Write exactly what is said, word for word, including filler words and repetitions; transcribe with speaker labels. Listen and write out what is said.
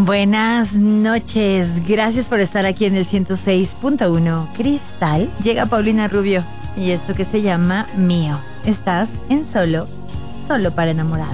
Speaker 1: Buenas noches, gracias por estar aquí en el ciento seis punto uno Cristal. Llega Paulina Rubio y esto que se llama Mío. Estás en Solo, Solo para Enamorados.